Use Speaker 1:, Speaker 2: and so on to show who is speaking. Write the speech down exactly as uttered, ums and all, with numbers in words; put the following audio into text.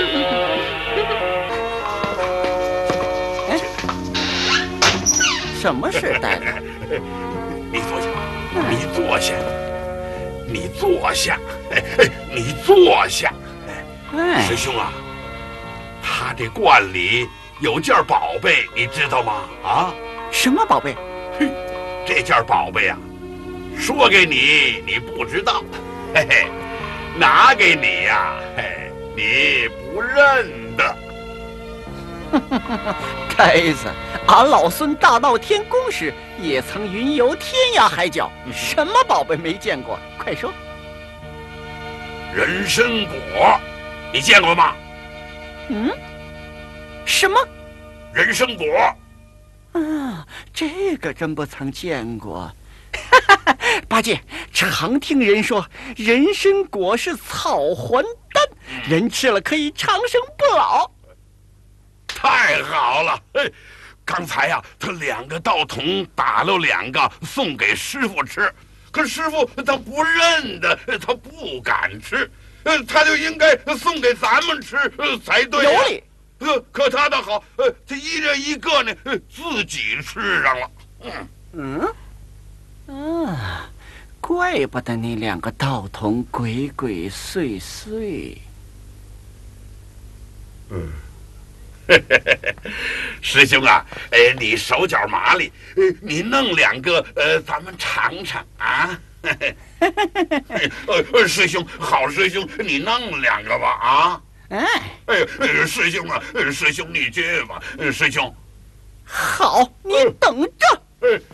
Speaker 1: 哎，什么事带来？
Speaker 2: 你坐下，你坐下，你坐下，哎哎，你坐下。哎，师兄啊，他这罐里有件宝贝，你知道吗？啊，
Speaker 1: 什么宝贝？
Speaker 2: 嘿，这件宝贝啊，说给你你不知道，嘿嘿，拿给你呀、啊，嘿，你不认得。
Speaker 1: 呆子，俺老孙大闹天宫时也曾云游天涯海角，什么宝贝没见过？快说。
Speaker 2: 人参果，你见过吗？
Speaker 1: 嗯，什么？
Speaker 2: 人参果？
Speaker 1: 啊，这个真不曾见过。八戒，常听人说人参果是草还丹，人吃了可以长生不老。
Speaker 2: 太好了！哎，刚才呀、啊，他两个道童打了两个送给师傅吃，可师傅他不认得，他不敢吃，呃，他就应该送给咱们吃才对、啊。
Speaker 1: 有理。
Speaker 2: 呃，可他倒好，呃，他一人一个呢，自己吃上了。
Speaker 1: 嗯嗯啊，怪不得那两个道童鬼鬼祟祟。
Speaker 2: 嗯。师兄啊，呃，你手脚麻利，呃，你弄两个，呃，咱们尝尝啊。呃，师兄，好师兄，你弄两个吧啊。
Speaker 1: 哎，
Speaker 2: 哎，师兄啊，师兄你去吧，师兄。
Speaker 1: 好，你等着。
Speaker 2: 哎。